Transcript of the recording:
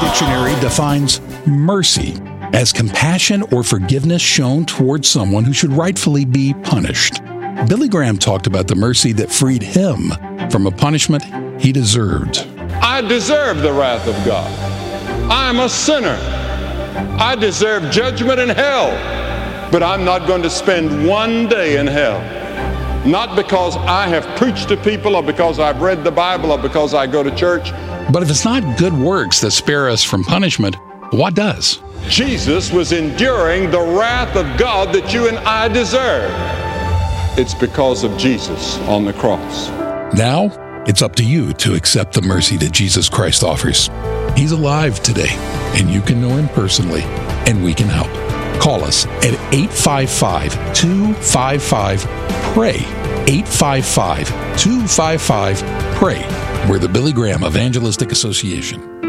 Dictionary defines mercy as compassion or forgiveness shown towards someone who should rightfully be punished. Billy Graham talked about the mercy that freed him from a punishment he deserved. I deserve the wrath of God. I'm a sinner. I deserve judgment in hell. But I'm not going to spend one day in hell. Not because I have preached to people or because I've read the Bible or because I go to church. But if it's not good works that spare us from punishment, what does? Jesus was enduring the wrath of God that you and I deserve. It's because of Jesus on the cross. Now, it's up to you to accept the mercy that Jesus Christ offers. He's alive today, and you can know him personally, and we can help. Call us at 855-255-PRAY. 855-255-PRAY. We're the Billy Graham Evangelistic Association.